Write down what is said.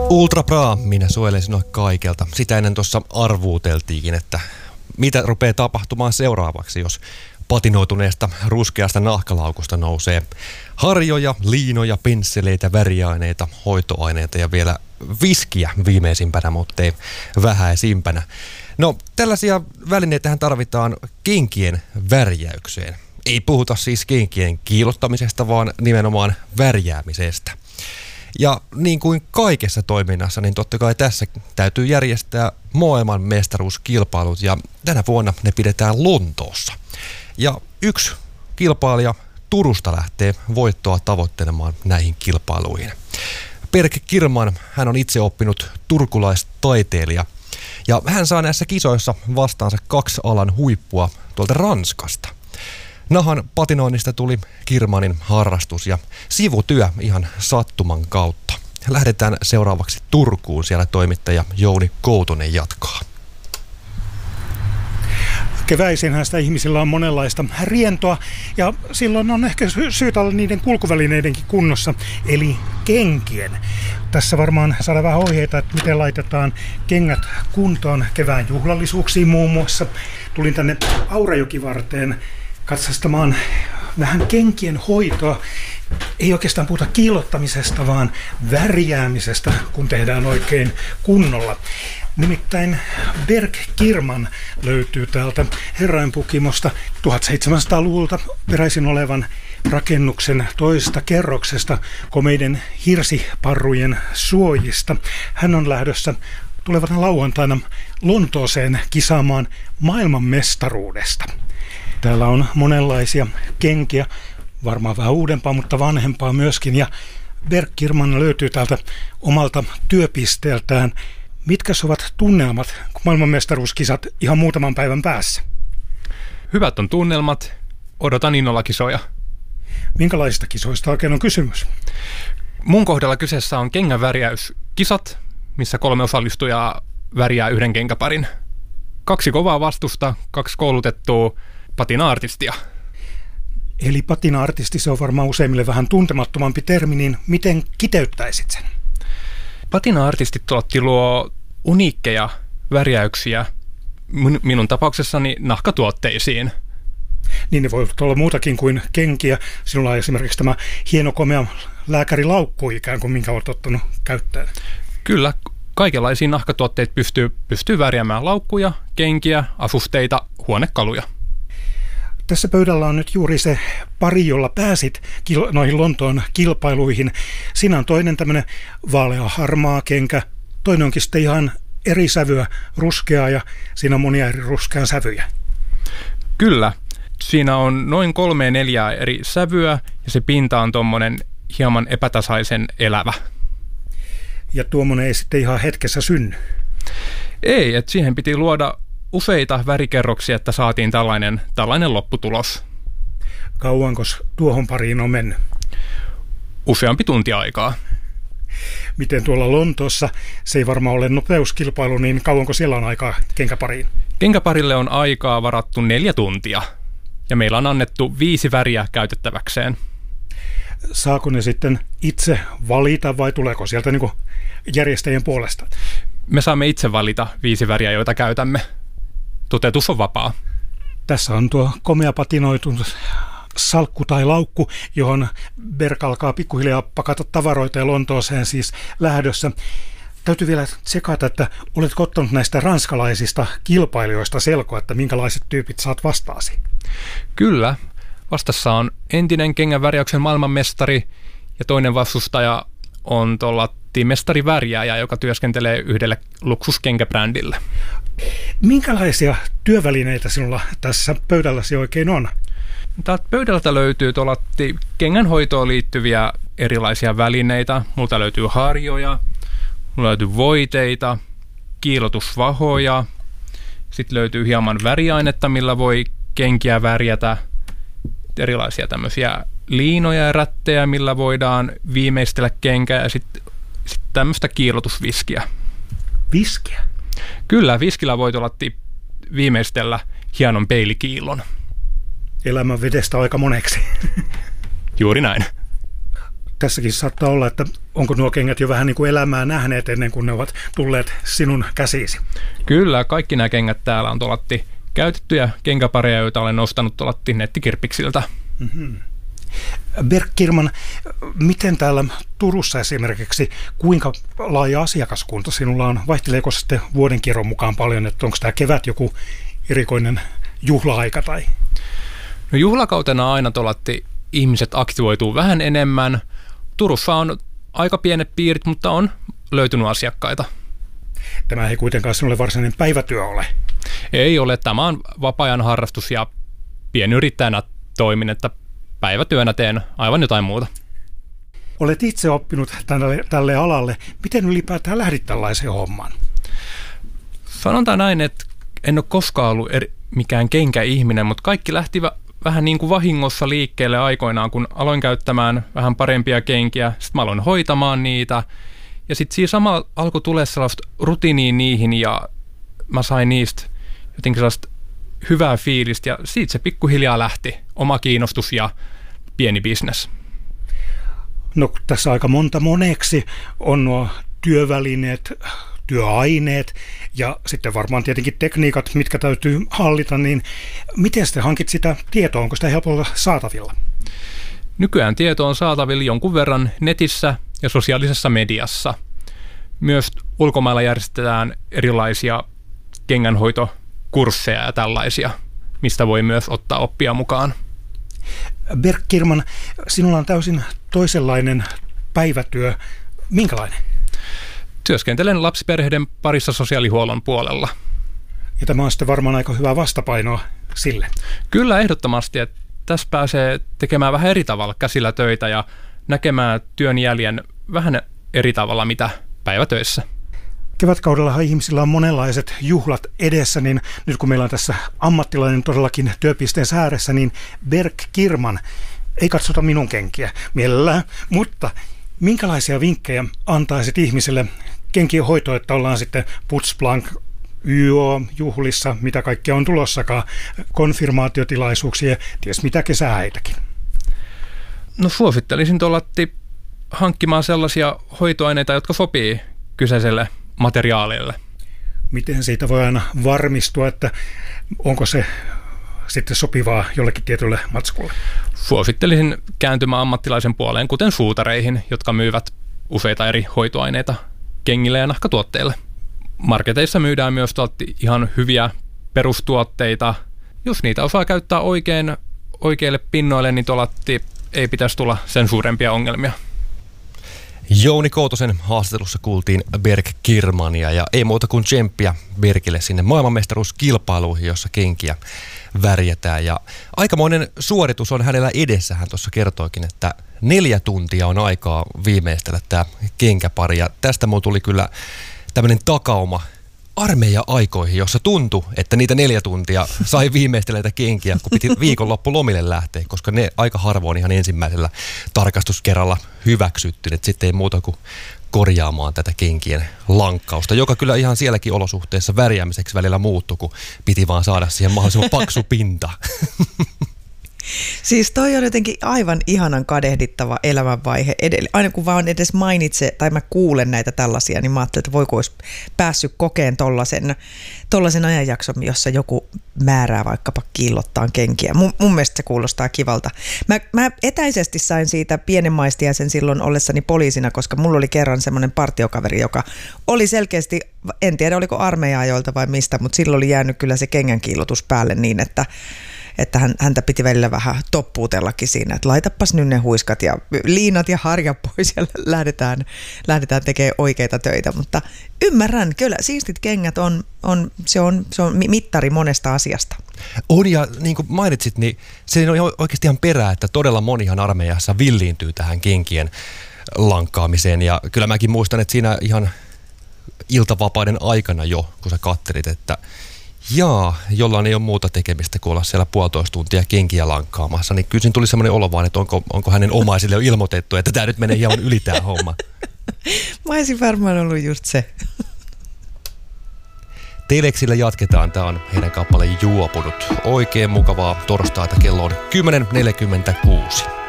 Ultra Bra, minä suojelen sinua kaikelta. Sitä ennen tuossa arvuuteltiinkin, että mitä rupeaa tapahtumaan seuraavaksi, jos patinoituneesta ruskeasta nahkalaukusta nousee harjoja, liinoja, pensseleitä, väriaineita, hoitoaineita ja vielä viskiä viimeisimpänä, mutta ei vähäisimpänä. No, tällaisia välineitähän tarvitaan kenkien värjäykseen. Ei puhuta siis kenkien kiillottamisesta, vaan nimenomaan värjäämisestä. Ja niin kuin kaikessa toiminnassa, niin totta kai tässä täytyy järjestää maailman mestaruuskilpailut ja tänä vuonna ne pidetään Lontoossa. Ja yksi kilpailija Turusta lähtee voittoa tavoittelemaan näihin kilpailuihin. Berg Kirman, hän on itse oppinut turkulaistaiteilija ja hän saa näissä kisoissa vastaansa 2 alan huippua tuolta Ranskasta. Nahan patinoinnista tuli Kirmanin harrastus ja sivutyö ihan sattuman kautta. Lähdetään seuraavaksi Turkuun, siellä toimittaja Jouni Koutonen jatkaa. Keväisinhän sitä ihmisillä on monenlaista rientoa ja silloin on ehkä syytä olla niiden kulkuvälineidenkin kunnossa, eli kenkien. Tässä varmaan saadaan vähän ohjeita, että miten laitetaan kengät kuntoon kevään juhlallisuuksiin muun muassa. Tulin tänne Aurajokivarteen katsastamaan vähän kenkien hoitoa. Ei oikeastaan puhuta kiillottamisesta, vaan värjäämisestä, kun tehdään oikein kunnolla. Nimittäin Berg Kirman löytyy täältä Herrainpukimosta 1700-luvulta peräisin olevan rakennuksen toisesta kerroksesta komeiden hirsiparrujen suojista. Hän on lähdössä tulevana lauantaina Lontooseen kisaamaan maailmanmestaruudesta. Täällä on monenlaisia kenkiä, varmaan vähän uudempaa, mutta vanhempaa myöskin. Ja Berg Kirman löytyy täältä omalta työpisteeltään. Mitkä ovat tunnelmat, kun maailmanmestaruuskisat ihan muutaman päivän päässä? Hyvät on tunnelmat. Odotan innolla kisoja. Minkälaisista kisoista oikein on kysymys? Mun kohdalla kyseessä on kengänvärjäyskisat, missä 3 osallistujaa värjää yhden kenkäparin. 2 kovaa vastusta, 2 koulutettua patina-artistia. Eli patina-artisti, se on varmaan useimmille vähän tuntemattomampi termi, niin miten kiteyttäisit sen? Patina-artistit luo uniikkeja värjäyksiä minun tapauksessani nahkatuotteisiin. Niin ne voivat olla muutakin kuin kenkiä. Sinulla on esimerkiksi tämä hieno komea lääkärilaukku ikään kuin, minkä olet ottanut käyttöön. Kyllä, kaikenlaisia nahkatuotteita pystyy värjäämään: laukkuja, kenkiä, asusteita, huonekaluja. Tässä pöydällä on nyt juuri se pari, jolla pääsit noihin Lontoon kilpailuihin. Siinä on toinen tämmöinen vaalea harmaa kenkä, toinen onkin sitten ihan eri sävyä, ruskeaa, ja siinä on monia eri ruskean sävyjä. Kyllä, siinä on noin 3-4 eri sävyä ja se pinta on tommonen hieman epätasaisen elävä. Ja tuommoinen ei sitten ihan hetkessä synny? Ei, että siihen piti luoda useita värikerroksia, että saatiin tällainen lopputulos. Kauankos tuohon pariin on mennyt? Useampi tunti aikaa. Miten tuolla Lontoossa, se ei varmaan ole nopeuskilpailu, niin kauanko siellä on aikaa kenkäpariin? Kenkäparille on aikaa varattu 4 tuntia ja meillä on annettu 5 väriä käytettäväkseen. Saako ne sitten itse valita vai tuleeko sieltä niin kuin järjestäjien puolesta? Me saamme itse valita 5 väriä, joita käytämme. Toteutus on vapaa. Tässä on tuo komea patinoitunut salkku tai laukku, johon Berg alkaa pikkuhiljaa pakata tavaroita ja Lontooseen siis lähdössä. Täytyy vielä tsekata, että oletko ottanut näistä ranskalaisista kilpailijoista selkoa, että minkälaiset tyypit saat vastaasi? Kyllä. Vastassa on entinen kengänvärjäyksen maailmanmestari ja toinen vastustaja on mestarivärjääjä, joka työskentelee yhdelle luksuskenkäbrändille. Minkälaisia työvälineitä sinulla tässä pöydälläsi oikein on? Täältä pöydältä löytyy kengänhoitoon liittyviä erilaisia välineitä. Multa löytyy harjoja, mulla löytyy voiteita, kiillotusvahoja. Sitten löytyy hieman väriainetta, millä voi kenkiä värjätä. Erilaisia tämmöisiä liinoja ja rättejä, millä voidaan viimeistellä kenkää, ja sitten tämmöistä kiillotusviskiä. Viskiä? Kyllä, viskillä voi viimeistellä hienon peilikiillon. Elämän vedestä aika moneksi. Juuri näin. Tässäkin saattaa olla, että onko nuo kengät jo vähän niin kuin elämää nähneet ennen kuin ne ovat tulleet sinun käsiisi? Kyllä, kaikki nämä kengät täällä on käytettyjä kenkäpareja, joita olen ostanut nettikirppiksiltä. Mm-hmm. Berg Kirman, miten täällä Turussa esimerkiksi, kuinka laaja asiakaskunta sinulla on? Vaihteleeko se sitten vuodenkierron mukaan paljon, että onko tämä kevät joku erikoinen juhla-aika? Tai? No juhlakautena aina ihmiset aktivoituu vähän enemmän. Turussa on aika pienet piirit, mutta on löytynyt asiakkaita. Tämä ei kuitenkaan sinulle varsinainen päivätyö ole. Ei ole. Tämä on vapaa-ajan harrastus ja pienyrittäjänä toimin, että päivätyönä teen aivan jotain muuta. Olet itse oppinut tälle alalle. Miten ylipäätään lähdit tällaiseen hommaan? Sanotaan näin, että en ole koskaan ollut mikään kenkäihminen, mutta kaikki lähti vähän niin kuin vahingossa liikkeelle aikoinaan, kun aloin käyttämään vähän parempia kenkiä. Sitten mä aloin hoitamaan niitä. Ja sitten siinä samalla alkoi tulla sellaista rutiiniä niihin ja mä sain niistä jotenkin sellaista hyvää fiilistä. Ja siitä se pikkuhiljaa lähti. Oma kiinnostus ja pieni bisnes. No tässä aika moneksi on nuo työvälineet, työaineet ja sitten varmaan tietenkin tekniikat, mitkä täytyy hallita, niin miten sitten hankit sitä tietoa? Onko sitä helpolla saatavilla? Nykyään tieto on saatavilla jonkun verran netissä ja sosiaalisessa mediassa. Myös ulkomailla järjestetään erilaisia kengänhoitokursseja ja tällaisia, mistä voi myös ottaa oppia mukaan. Berg Kirman, sinulla on täysin toisenlainen päivätyö. Minkälainen? Työskentelen lapsiperheiden parissa sosiaalihuollon puolella. Ja tämä on sitten varmaan aika hyvä vastapainoa sille. Kyllä, ehdottomasti. Että tässä pääsee tekemään vähän eri tavalla käsillä töitä ja näkemään työn jäljen vähän eri tavalla mitä päivätöissä. Kevätkaudellahan ihmisillä on monenlaiset juhlat edessä, niin nyt kun meillä on tässä ammattilainen todellakin työpisteen ääressä, niin Berg Kirman, ei katsota minun kenkiä mielellään, mutta minkälaisia vinkkejä antaisit ihmisille kenkien hoitoon, että ollaan sitten Putzplank, juhlissa, mitä kaikkea on tulossakaan, konfirmaatiotilaisuuksia, ties mitä kesähäitäkin? No suosittelisin hankkimaan sellaisia hoitoaineita, jotka sopii kyseiselle materiaalille. Miten siitä voi aina varmistua, että onko se sitten sopivaa jollekin tietylle matskulle? Suosittelisin kääntymään ammattilaisen puoleen, kuten suutareihin, jotka myyvät useita eri hoitoaineita kengille ja nahkatuotteille. Marketeissa myydään myös ihan hyviä perustuotteita. Jos niitä osaa käyttää oikeille pinnoille, niin ei pitäisi tulla sen suurempia ongelmia. Jouni Koutosen haastattelussa kuultiin Berg Kirmania ja ei muuta kuin tsemppiä Bergille sinne maailmanmestaruuskilpailuihin, jossa kenkiä värjätään. Ja aikamoinen suoritus on hänellä edessä. Hän tuossa kertoikin, että 4 tuntia on aikaa viimeistellä tämä kenkäpari. Ja tästä mulla tuli kyllä tämmöinen takauma armeija-aikoihin, jossa tuntui, että niitä 4 tuntia sai viimeistellä kenkiä, kun piti viikonloppu lomille lähteä, koska ne aika harvoin ihan ensimmäisellä tarkastuskerralla hyväksytty, että sitten ei muuta kuin korjaamaan tätä kenkien lankkausta, joka kyllä ihan sielläkin olosuhteessa värjäämiseksi välillä muuttui, kun piti vaan saada siihen mahdollisimman paksu pinta. Siis toi on jotenkin aivan ihanan kadehdittava elämänvaihe. Aina kun vaan edes mainitse tai mä kuulen näitä tällaisia, niin mä ajattelin, että voiko olisi päässyt kokeen tollaisen ajanjakson, jossa joku määrää vaikkapa kiillottaan kenkiä. Mun mielestä se kuulostaa kivalta. Mä etäisesti sain siitä pienen maistiaisen silloin ollessani poliisina, koska mulla oli kerran semmoinen partiokaveri, joka oli selkeästi, en tiedä oliko armeija-ajoilta vai mistä, mutta silloin oli jäänyt kyllä se kengän kiillotus päälle niin, että häntä piti välillä vähän toppuutellakin siinä, että laitapas nyt ne huiskat ja liinat ja harja pois ja lähdetään tekemään oikeita töitä, mutta ymmärrän, kyllä siistit kengät se on mittari monesta asiasta. On ja niin kuin mainitsit, niin se on oikeasti ihan perää, että todella monihan armeijassa villiintyy tähän kenkien lankkaamiseen ja kyllä mäkin muistan, että siinä ihan iltavapaiden aikana jo, kun sä kattelit, että jollain ei ole muuta tekemistä kuin olla siellä 1,5 tuntia kenkiä lankkaamassa, niin kyllä siinä tuli semmoinen olo vaan, että onko hänen omaisille jo ilmoitettu, että tämä nyt menee hieman yli tämä homma. Mä olisin varmaan ollut just se. Teleksillä jatketaan. Tämä on heidän kappaleen Juopunut. Oikein mukavaa torstaita, kello on 10.46.